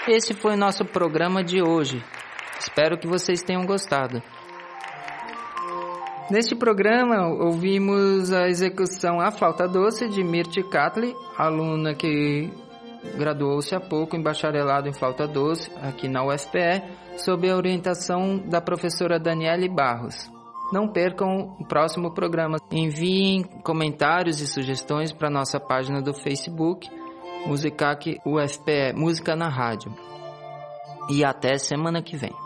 Esse foi o nosso programa de hoje. Espero que vocês tenham gostado. Neste programa, ouvimos a execução A Flauta Doce de Mirti Katli, aluna que graduou-se há pouco em bacharelado em flauta doce aqui na UFPE, sob a orientação da professora Daniele Barros. Não percam o próximo programa. Enviem comentários e sugestões para nossa página do Facebook, Musicac UFPE, Música na Rádio. E até semana que vem.